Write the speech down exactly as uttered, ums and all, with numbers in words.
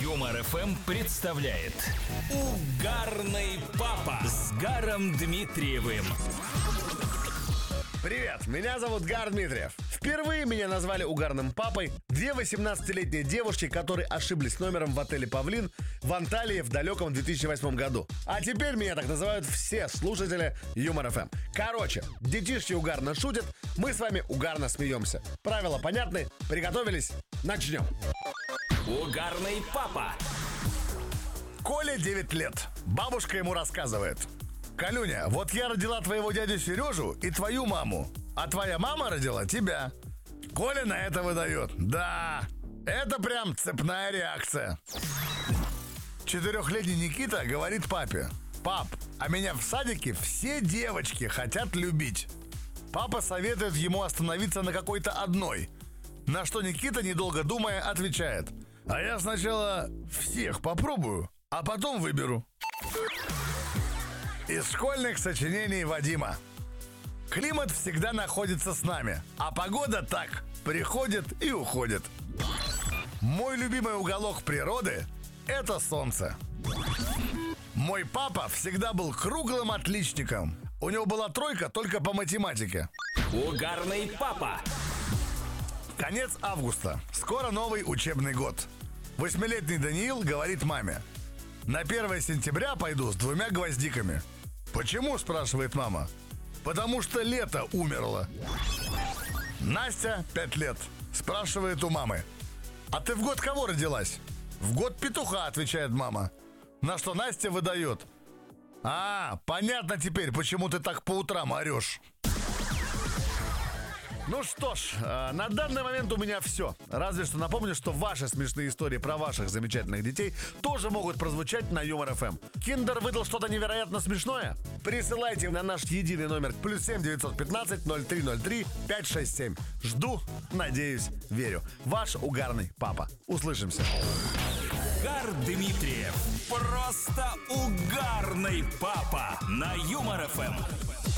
Юмор эф эм представляет Угарный папа с Гаром Дмитриевым. Привет, меня зовут Гар Дмитриев. Впервые меня назвали угарным папой две восемнадцатилетние девушки, которые ошиблись номером в отеле «Павлин» в Анталии в далеком две тысячи восьмом году. А теперь меня так называют все слушатели Юмор эф эм. Короче, детишки угарно шутят, мы с вами угарно смеемся. Правила понятны? Приготовились? Начнем. Угарный папа. Коле девять лет. Бабушка ему рассказывает: «Колюня, вот я родила твоего дядю Сережу и твою маму, а твоя мама родила тебя». Коля на это выдает: «Да, это прям цепная реакция». Четырехлетний Никита говорит папе: «Пап, а меня в садике все девочки хотят любить». Папа советует ему остановиться на какой-то одной, на что Никита, недолго думая, отвечает: «А я сначала всех попробую, а потом выберу». Из школьных сочинений Вадима. Климат всегда находится с нами, а погода так, приходит и уходит. Мой любимый уголок природы – это солнце. Мой папа всегда был круглым отличником. У него была тройка только по математике. Угарный папа. Конец августа. Скоро новый учебный год. Восьмилетний Даниил говорит маме: «На первое сентября пойду с двумя гвоздиками». «Почему?» – спрашивает мама. «Потому что лето умерло». Настя, пять лет, спрашивает у мамы: «А ты в год кого родилась?» «В год петуха», – отвечает мама. На что Настя выдает: «А, понятно теперь, почему ты так по утрам орешь». Ну что ж, э, на данный момент у меня все. Разве что напомню, что ваши смешные истории про ваших замечательных детей тоже могут прозвучать на Юмор эф эм. Киндер выдал что-то невероятно смешное? Присылайте на наш единый номер плюс семь девятьсот пятнадцать ноль три ноль три пять шесть семь. Жду, надеюсь, верю. Ваш угарный папа. Услышимся. Гар Дмитриев. Просто угарный папа на Юмор эф эм.